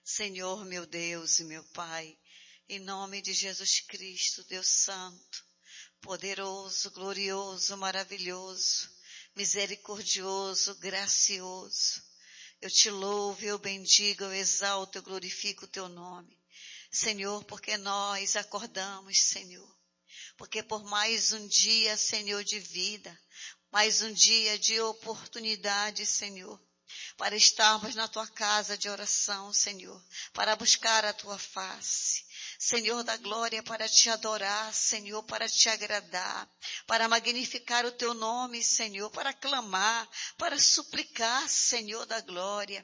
Senhor, meu Deus e meu Pai, em nome de Jesus Cristo, Deus Santo, poderoso, glorioso, maravilhoso, misericordioso, gracioso, eu te louvo, eu bendigo, eu exalto, eu glorifico o teu nome. Senhor, porque nós acordamos, Senhor, porque por mais um dia, Senhor, de vida, mais um dia de oportunidade, Senhor, para estarmos na tua casa de oração, Senhor, para buscar a tua face. Senhor da glória, para te adorar, Senhor, para te agradar, para magnificar o teu nome, Senhor, para clamar, para suplicar, Senhor da glória,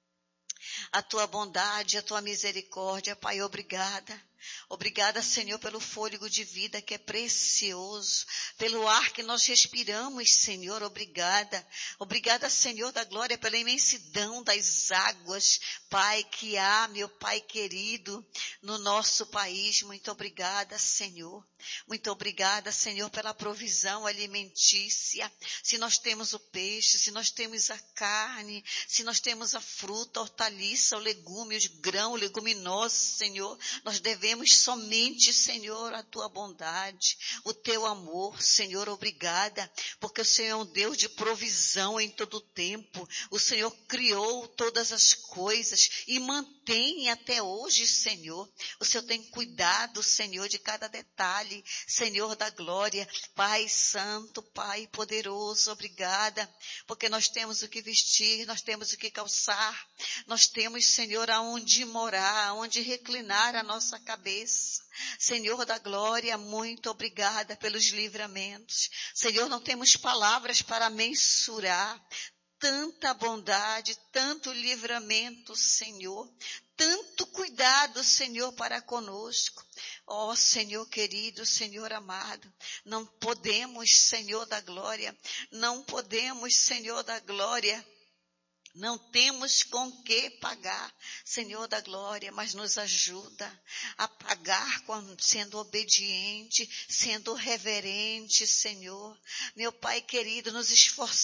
a tua bondade, a tua misericórdia. Pai, obrigada. Obrigada, Senhor, pelo fôlego de vida que é precioso, pelo ar que nós respiramos, Senhor, obrigada. Obrigada, Senhor da glória, pela imensidão das águas, Pai, que há, meu Pai querido, no nosso país. Muito obrigada, Senhor. Muito obrigada, Senhor, pela provisão alimentícia. Se nós temos o peixe, se nós temos a carne, se nós temos a fruta, a hortaliça, o legume, os grãos, leguminosos, Senhor, nós devemos somente, Senhor, a tua bondade, o teu amor, Senhor, obrigada, porque o Senhor é um Deus de provisão em todo o tempo. O Senhor criou todas as coisas e mantém até hoje, Senhor. O Senhor tem cuidado, Senhor, de cada detalhe, Senhor da glória. Pai santo, Pai poderoso, obrigada, porque nós temos o que vestir, nós temos o que calçar, nós temos, Senhor, aonde morar, aonde reclinar a nossa cabeça. Senhor da glória, muito obrigada pelos livramentos. Senhor, não temos palavras para mensurar tanta bondade, tanto livramento, Senhor, tanto cuidado, Senhor, para conosco. Ó Senhor querido, Senhor amado, não podemos, Senhor da glória, não podemos, Senhor da glória, não temos com que pagar, Senhor da glória, mas nos ajuda a pagar sendo obediente, sendo reverente, Senhor. Meu Pai querido, nos esforçamos